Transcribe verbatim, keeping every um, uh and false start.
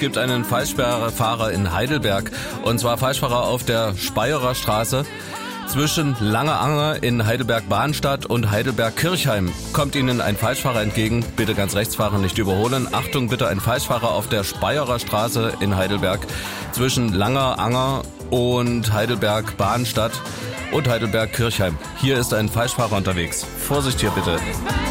gibt einen Falschfahrer in Heidelberg. Und zwar Falschfahrer auf der Speyerer Straße. Zwischen Langeanger in Heidelberg-Bahnstadt und Heidelberg-Kirchheim kommt Ihnen ein Falschfahrer entgegen. Bitte ganz rechts fahren, nicht überholen. Achtung, bitte ein Falschfahrer auf der Speyerer Straße in Heidelberg. Zwischen Langeanger und Heidelberg-Bahnstadt und Heidelberg-Kirchheim. Hier ist ein Falschfahrer unterwegs. Vorsicht hier bitte.